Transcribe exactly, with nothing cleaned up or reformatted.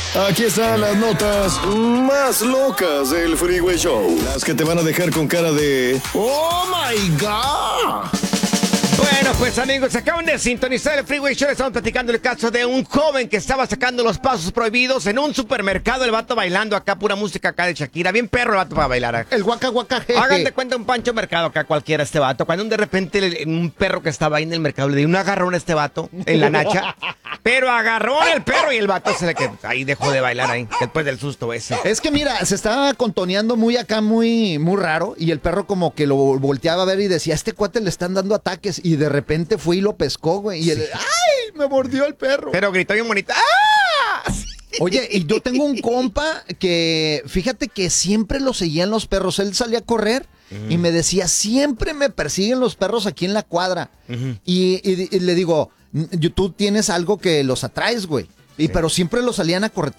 Aquí están las notas más locas del Freeway Show. Las que te van a dejar con cara de ¡Oh, my God! Bueno, pues amigos, acaban de sintonizar el Freeway Show. Estamos platicando el caso de un joven que estaba sacando los pasos prohibidos en un supermercado. El vato bailando acá, pura música acá de Shakira. Bien perro el vato para bailar. El guaca guaca jeje. Hagan de cuenta un Pancho Mercado acá cualquiera este vato. Cuando de repente le- un perro que estaba ahí en el mercado le dio un agarrón a este vato en la nacha. Pero agarró el perro y el vato se le quedó. Ahí dejó de bailar ahí, después del susto ese. Es que mira, se estaba contoneando muy acá, muy, muy raro. Y el perro como que lo volteaba a ver y decía, a este cuate le están dando ataques. Y de repente fue y lo pescó, güey. Y él, ¡ay! Me mordió el perro. Pero gritó bien bonito. ¡Ah! Oye, y yo tengo un compa que, fíjate que siempre lo seguían los perros. Él salía a correr y me decía, siempre me persiguen los perros aquí en la cuadra. y, y- y le digo, "Yo- tú tienes algo que los atraes, güey. Y, Pero siempre lo salían a correr.